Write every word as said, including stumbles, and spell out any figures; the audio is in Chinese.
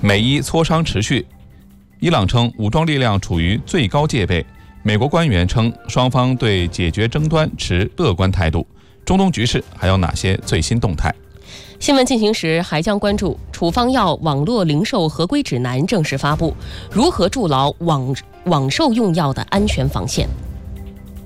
美伊磋商持续，伊朗称武装力量处于最高戒备。美国官员称双方对解决争端持乐观态度。中东局势还有哪些最新动态？ 新闻进行时还将关注处方药网络零售合规指南正式发布，如何筑牢网网售用药的安全防线。